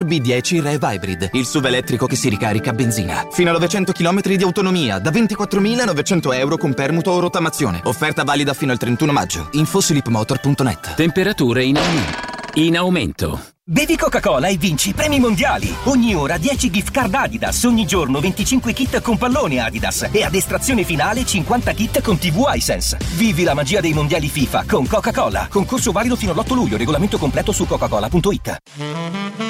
B10 Rev Hybrid, il SUV elettrico che si ricarica a benzina. Fino a 900 km di autonomia, da 24.900 euro con permuto o rottamazione. Offerta valida fino al 31 maggio. Infoslipmotor.net. Temperature in aumento. Bevi Coca-Cola e vinci premi mondiali. Ogni ora 10 gift card Adidas, ogni giorno 25 kit con pallone Adidas e ad estrazione finale 50 kit con TV iSense. Vivi la magia dei mondiali FIFA con Coca-Cola. Concorso valido fino all'8 luglio, regolamento completo su coca-cola.it.